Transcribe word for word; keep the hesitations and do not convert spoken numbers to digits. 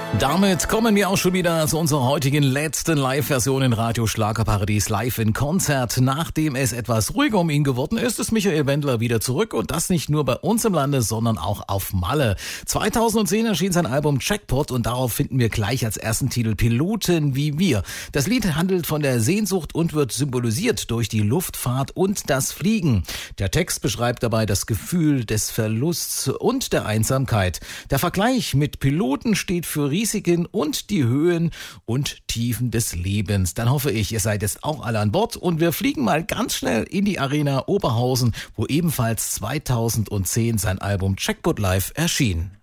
Damit kommen wir auch schon wieder zu unserer heutigen letzten Live-Version in Radio Schlagerparadies live in Konzert. Nachdem es etwas ruhiger um ihn geworden ist, ist Michael Wendler wieder zurück und das nicht nur bei uns im Lande, sondern auch auf Malle. zweitausendzehn erschien sein Album Jackpot und darauf finden wir gleich als ersten Titel Piloten wie wir. Das Lied handelt von der Sehnsucht und wird symbolisiert durch die Luftfahrt und das Fliegen. Der Text beschreibt dabei das Gefühl des Verlusts und der Einsamkeit. Der Vergleich mit Piloten steht für Risiken und die Höhen und Tiefen des Lebens. Dann hoffe ich, ihr seid jetzt auch alle an Bord und wir fliegen mal ganz schnell in die Arena Oberhausen, wo ebenfalls zweitausendzehn sein Album Jackpot Live erschien.